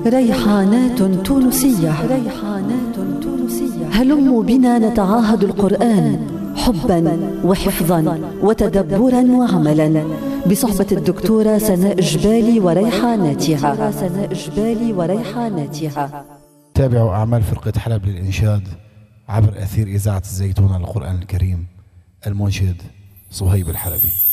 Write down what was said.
ريحانات تونسية. هلموا بنا نتعاهد القرآن حبا وحفظا وتدبرا وعملا بصحبة الدكتورة سناء جبالي وريحاناتها. تابعوا أعمال فرقة حلب للإنشاد عبر أثير إذاعة الزيتون القرآن الكريم. المنشد صهيب الحلبي.